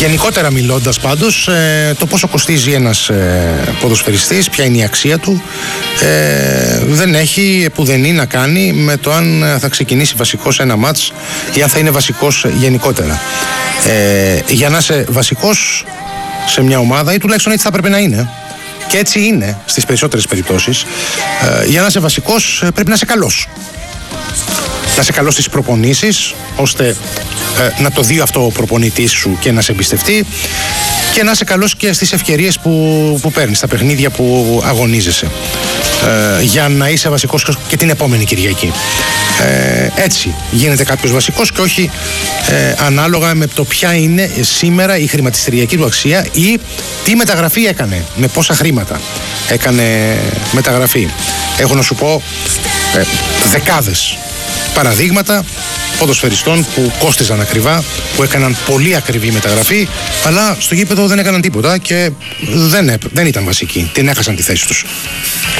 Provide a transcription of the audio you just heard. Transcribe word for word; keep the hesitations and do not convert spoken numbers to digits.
Γενικότερα μιλώντας πάντως, ε, το πόσο κοστίζει ένας ε, ποδοσφαιριστής, ποια είναι η αξία του, ε, δεν έχει επουδενή να κάνει με το αν θα ξεκινήσει βασικός ένα μάτς ή αν θα είναι βασικός γενικότερα. Ε, για να είσαι βασικός σε μια ομάδα, ή τουλάχιστον έτσι θα πρέπει να είναι, και έτσι είναι στις περισσότερες περιπτώσεις, ε, για να είσαι βασικός πρέπει να είσαι καλός. Να είσαι καλός στις προπονήσεις, ώστε ε, να το δει αυτό ο προπονητής σου και να σε εμπιστευτεί, και να είσαι καλός και στις ευκαιρίες που, που παίρνεις, στα παιχνίδια που αγωνίζεσαι, ε, για να είσαι βασικός και την επόμενη Κυριακή. Ε, έτσι γίνεται κάποιος βασικός, και όχι ε, ανάλογα με το ποια είναι σήμερα η χρηματιστηριακή του αξία ή τι μεταγραφή έκανε, με πόσα χρήματα έκανε μεταγραφή. Έχω να σου πω ε, δεκάδες παραδείγματα ποδοσφαιριστών που κόστιζαν ακριβά, που έκαναν πολύ ακριβή μεταγραφή, αλλά στο γήπεδο δεν έκαναν τίποτα και δεν, δεν ήταν βασικοί, την έχασαν τη θέση τους.